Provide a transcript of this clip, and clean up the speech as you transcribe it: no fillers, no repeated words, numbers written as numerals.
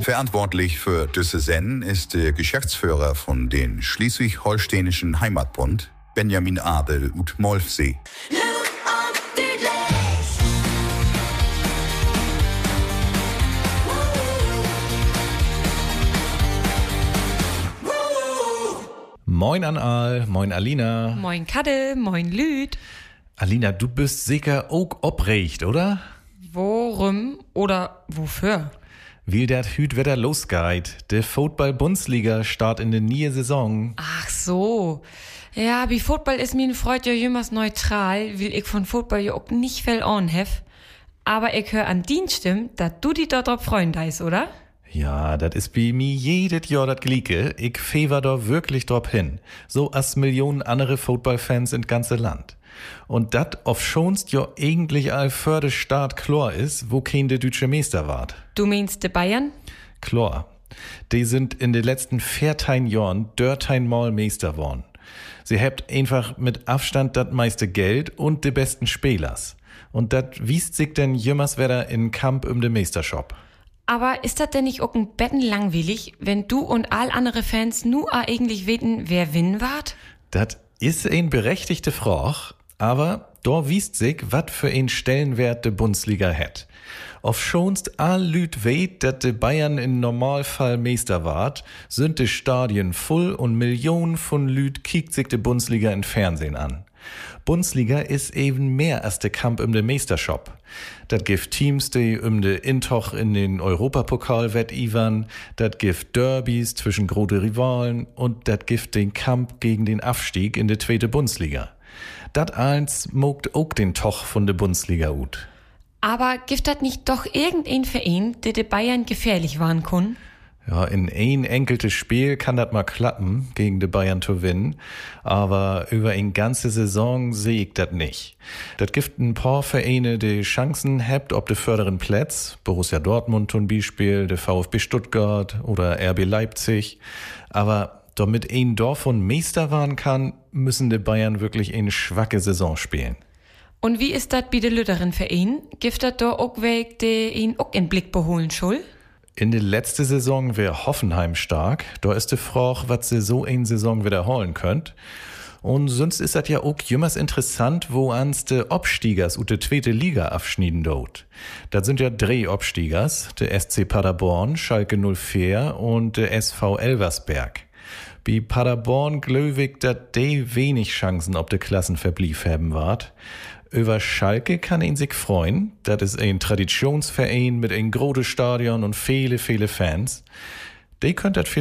Verantwortlich für diese Sendung ist der Geschäftsführer von den Schleswig-Holsteinischen Heimatbund, Benjamin Adel ut Molfsee. Moin an Al, moin Alina. Moin Kadde, moin Lüd. Alina, du bist sicher auch oprecht, oder? Worum oder wofür? Wie dat hüt wieder losgeht. Der Football-Bundesliga start in der neue Saison. Ach so. Ja, wie Football ist mir ein Freund ja jümmers neutral, will ich von Football ja auch nicht viel anhef. Aber ich hör an din Stimm, dass du dich dort drauf freuen deist, oder? Ja, dat is bei mir jedes Jahr dat Glieke. Ich fever da wirklich drauf hin. So as Millionen andere Football-Fans in ganze Land. Und dat auf schonst ja eigentlich all für de Staat klar is, wo kein de deutsche Meister ward. Du meinst de Bayern? Klar. Die sind in den letzten 14 Jahren Mal Meister worden. Sie habt einfach mit Abstand dat meiste Geld und de besten Spielers. Und dat wiest sich denn jümmers wieder in Kampf de Meistershop. Aber ist das denn nicht auch ein Betten langweilig, wenn du und all andere Fans nur eigentlich weten, wer winnen ward? Dat is ein berechtigte Frage, aber da wiest sich, wat für ein Stellenwert de Bundesliga hat. Auf schonst all Lüd weet, dat de Bayern in Normalfall Meister ward, sind de Stadien voll und Millionen von Lüd kiekt sich de Bundesliga in Fernsehen an. Bundesliga ist eben mehr als der Kampf de Meistershop. Dat gibt Teams, die de Intoch in den Europapokal wettivern, dat gibt Derbys zwischen große Rivalen und dat gibt den Kampf gegen den Abstieg in de zweite Bundesliga. Dat eins mogt auch den Toch von de Bundesliga ut. Aber gibt das nicht doch irgendein Verein, der de Bayern gefährlich waren kann? Ja, in ein enkeltes Spiel kann das mal klappen, gegen de Bayern zu gewinnen, aber über eine ganze Saison sehe ich das nicht. Das gibt ein paar Vereine, die Chancen habt ob de vorderen Plätz, Borussia Dortmund zum Beispiel, de VfB Stuttgart oder RB Leipzig, aber damit ein Dorf von Meister waren kann, müssen de Bayern wirklich eine schwache Saison spielen. Und wie ist das bei de Lütteren Verein? Gibt das da auch weg, de ihn auch in Blick beholen soll? In der letzten Saison wär Hoffenheim stark. Da ist die Frage, was sie so eine Saison wiederholen könnt. Und sonst ist das ja auch jümmers interessant, wo ans de Abstiegers und de zweite Liga abschnieden dort. Das sind ja 3 Abstiegers, der SC Paderborn, Schalke 04 und der SV Elversberg. Bei Paderborn glöwig, dat de wenig Chancen ob de Klassenverblieb haben ward. Über Schalke kann ihn sich freuen. Das ist ein Traditionsverein mit einem großen Stadion und viele Fans. Die könnt das